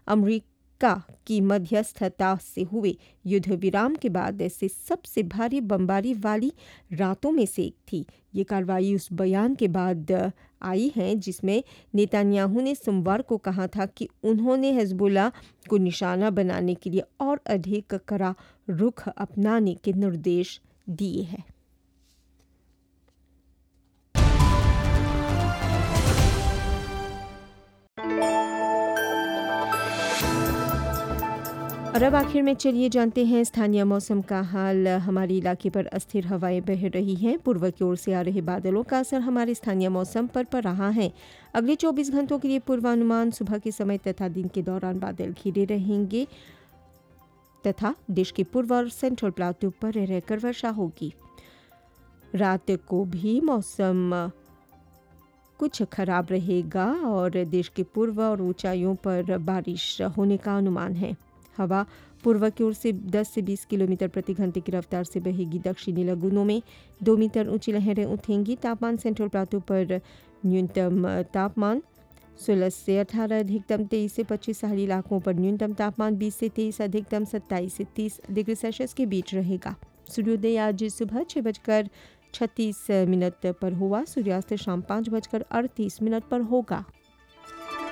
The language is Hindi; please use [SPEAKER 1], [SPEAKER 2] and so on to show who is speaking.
[SPEAKER 1] अमेरिका की मध्यस्थता से हुए युद्ध विराम के बाद ऐसे सबसे भारी बमबारी वाली रातों में से एक थी। ये कार्रवाई उस बयान के बाद आई है जिसमें नेतन्याहू ने सोमवार को कहा था कि उन्होंने हिजबुल्लाह को निशाना बनाने के लिए और अधिक कड़ा रुख अपनाने के निर्देश दिए हैं। और अब आखिर में चलिए जानते हैं स्थानीय मौसम का हाल। हमारे इलाके पर अस्थिर हवाएं बह रही हैं। पूर्व की ओर से आ रहे बादलों का असर हमारे स्थानीय मौसम पर पड़ रहा है। अगले 24 घंटों के लिए पूर्वानुमान सुबह के समय तथा दिन के दौरान बादल घिरे रहेंगे तथा देश के पूर्व और सेंट्रल प्लाटू पर रहकर वर्षा होगी। रात को भी मौसम कुछ खराब रहेगा और देश के पूर्व और ऊंचाइयों पर बारिश होने का अनुमान है। हवा पूर्व की ओर से 10 से 20 किलोमीटर प्रति घंटे की रफ्तार से बहेगी। दक्षिणी लगुनों में 2 मीटर ऊंची लहरें उठेंगी। तापमान सेंट्रल प्लाटू पर न्यूनतम तापमान 16 से 18, अधिकतम 23 से 25, सहारी इलाकों पर न्यूनतम तापमान 20 से 23, अधिकतम 27 से 30 डिग्री सेल्सियस के बीच रहेगा। सूर्योदय आज सुबह 6:36 पर हुआ। सूर्यास्त शाम 5:38 पर होगा।